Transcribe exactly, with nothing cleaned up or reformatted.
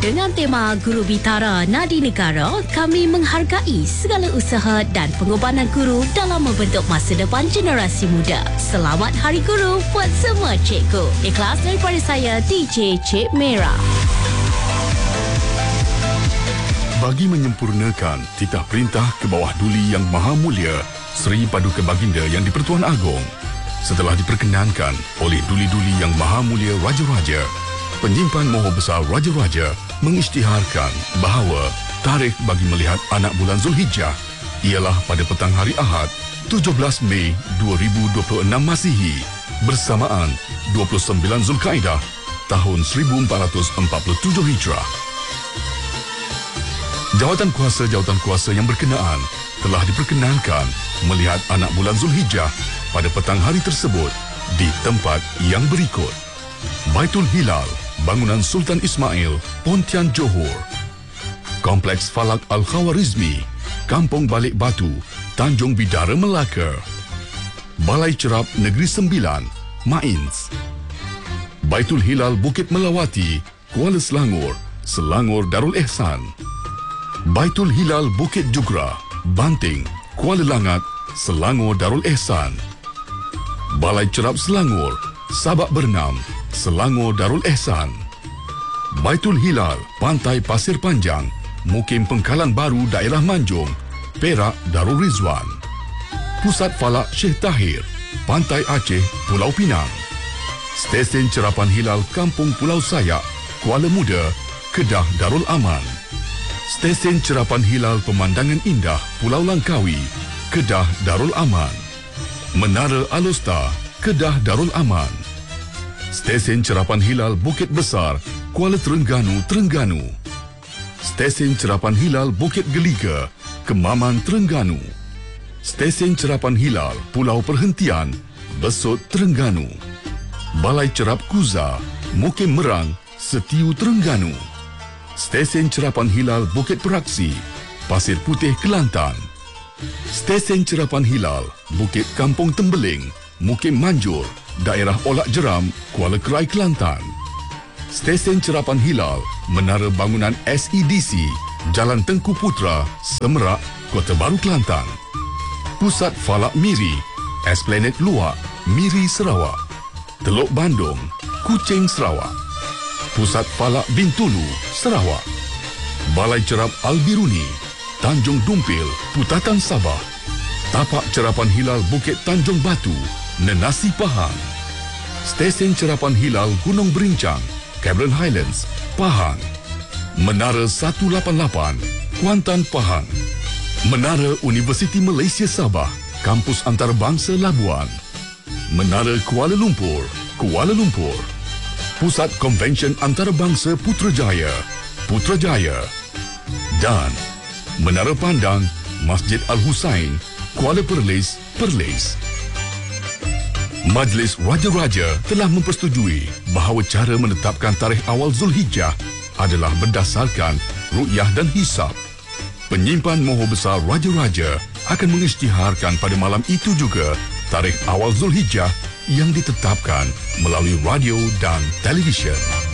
Dengan tema Guru Bitara Nadi Negara, kami menghargai segala usaha dan pengorbanan guru dalam membentuk masa depan generasi muda. Selamat Hari Guru buat semua cikgu. Ikhlas daripada saya, D J Cik Merah. Bagi menyempurnakan titah perintah ke bawah Duli Yang Maha Mulia Seri Paduka Baginda Yang di-Pertuan Agong, setelah diperkenankan oleh Duli-Duli Yang Maha Mulia Raja-Raja, Penyimpan Moho Besar Raja-Raja mengisytiharkan bahawa tarikh bagi melihat anak bulan Zulhijjah ialah pada petang hari Ahad, tujuh belas Mei dua ribu dua puluh enam Masihi, bersamaan dua puluh sembilan Zulkaidah tahun seribu empat ratus empat puluh tujuh Hijrah. Jawatan kuasa-jawatan kuasa yang berkenaan telah diperkenankan melihat anak bulan Zulhijjah pada petang hari tersebut di tempat yang berikut: Baitul Hilal, bangunan Sultan Ismail, Pontian Johor; Kompleks Falak Al-Khawarizmi, Kampung Balik Batu, Tanjung Bidara, Melaka; Balai Cerap Negeri Sembilan, Mains; Baitul Hilal Bukit Melawati, Kuala Selangor, Selangor Darul Ehsan; Baitul Hilal Bukit Jugra, Banting, Kuala Langat, Selangor Darul Ehsan; Balai Cerap Selangor, Sabak Bernam, Selangor Darul Ehsan; Baitul Hilal Pantai Pasir Panjang, Mukim Pengkalan Baru Daerah Manjung, Perak Darul Rizwan; Pusat Falak Syekh Tahir, Pantai Aceh, Pulau Pinang; Stesen Cerapan Hilal Kampung Pulau Sayak, Kuala Muda, Kedah Darul Aman; Stesen Cerapan Hilal Pemandangan Indah Pulau Langkawi, Kedah Darul Aman; Menara Alusta, Kedah Darul Aman; Stesen Cerapan Hilal Bukit Besar, Kuala Terengganu, Terengganu; Stesen Cerapan Hilal Bukit Geliga, Kemaman, Terengganu; Stesen Cerapan Hilal Pulau Perhentian, Besut, Terengganu; Balai Cerap Kuza, Mukim Merang, Setiu, Terengganu; Stesen Cerapan Hilal Bukit Peraksi, Pasir Putih, Kelantan; Stesen Cerapan Hilal Bukit Kampung Tembeling, Mukim Manjur, Daerah Olak Jeram, Kuala Kerai, Kelantan; Stesen Cerapan Hilal Menara Bangunan S E D C, Jalan Tengku Putra, Semerak, Kota Baru, Kelantan; Pusat Falak Miri, Esplanade Luak, Miri, Sarawak; Teluk Bandung, Kuching, Sarawak; Pusat Falak Bintulu, Sarawak; Balai Cerap Al-Biruni, Tanjung Dumpil, Putatan, Sabah; Tapak Cerapan Hilal Bukit Tanjung Batu, Nenasi, Pahang; Stesen Cerapan Hilal Gunung Berincang, Cameron Highlands, Pahang; Menara seratus lapan puluh lapan, Kuantan, Pahang; Menara Universiti Malaysia Sabah, Kampus Antarabangsa Labuan; Menara Kuala Lumpur, Kuala Lumpur; Pusat Konvensyen Antarabangsa Putrajaya, Putrajaya; dan Menara Pandang Masjid Al-Husain, Kuala Perlis, Perlis. Majlis Raja-Raja telah mempersetujui bahawa cara menetapkan tarikh awal Zulhijjah adalah berdasarkan ru'yah dan hisab. Penyimpan Moho Besar Raja-Raja akan mengisytiharkan pada malam itu juga tarikh awal Zulhijjah yang ditetapkan melalui radio dan televisyen.